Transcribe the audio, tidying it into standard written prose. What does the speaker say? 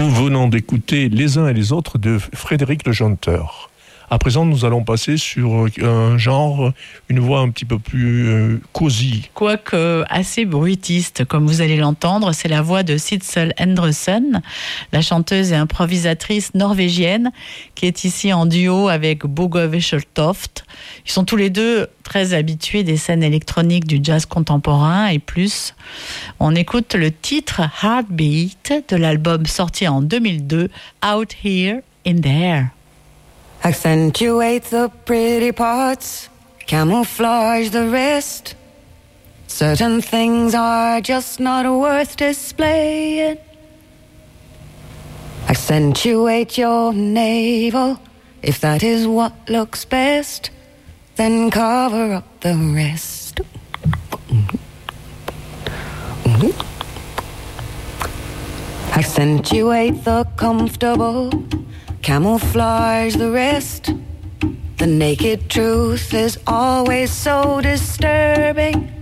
Nous venons d'écouter Les uns et les autres de Frédéric le Chanteur. À présent, nous allons passer sur un genre, une voix un petit peu plus cosy. Quoique assez bruitiste, comme vous allez l'entendre, c'est la voix de Sissel Andersen, la chanteuse et improvisatrice norvégienne, qui est ici en duo avec Bogo Wesseltoft. Ils sont tous les deux très habitués des scènes électroniques du jazz contemporain et plus. On écoute le titre Heartbeat de l'album sorti en 2002, Out Here in the Air. Accentuate the pretty parts, camouflage the rest. Certain things are just not worth displaying. Accentuate your navel, if that is what looks best, then cover up the rest. Accentuate the comfortable, camouflage the rest. The naked truth is always so disturbing.